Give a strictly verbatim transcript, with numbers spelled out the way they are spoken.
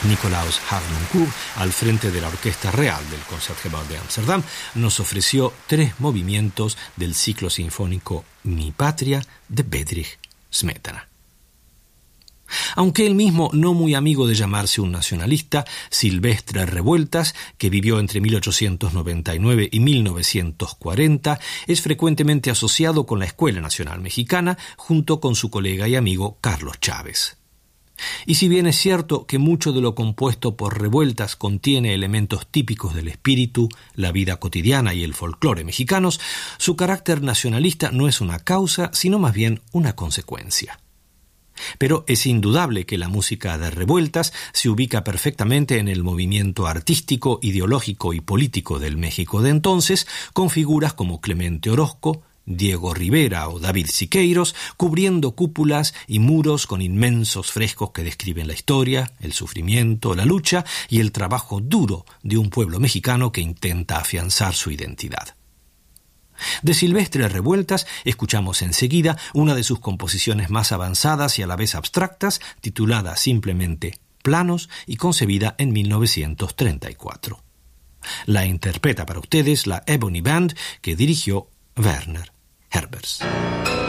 Nicolaus Harnoncourt, al frente de la Orquesta Real del Concertgebouw de Ámsterdam, nos ofreció tres movimientos del ciclo sinfónico Mi Patria de Bedřich Smetana. Aunque él mismo no muy amigo de llamarse un nacionalista, Silvestre Revueltas, que vivió entre mil ochocientos noventa y nueve y mil novecientos cuarenta, es frecuentemente asociado con la Escuela Nacional Mexicana junto con su colega y amigo Carlos Chávez. Y si bien es cierto que mucho de lo compuesto por Revueltas contiene elementos típicos del espíritu, la vida cotidiana y el folclore mexicanos, su carácter nacionalista no es una causa, sino más bien una consecuencia. Pero es indudable que la música de Revueltas se ubica perfectamente en el movimiento artístico, ideológico y político del México de entonces, con figuras como Clemente Orozco, Diego Rivera o David Siqueiros, cubriendo cúpulas y muros con inmensos frescos que describen la historia, el sufrimiento, la lucha y el trabajo duro de un pueblo mexicano que intenta afianzar su identidad. De Silvestre Revueltas escuchamos enseguida una de sus composiciones más avanzadas y a la vez abstractas, titulada simplemente Planos y concebida en mil novecientos treinta y cuatro. La interpreta para ustedes la Ebony Band que dirigió Werner Herbers.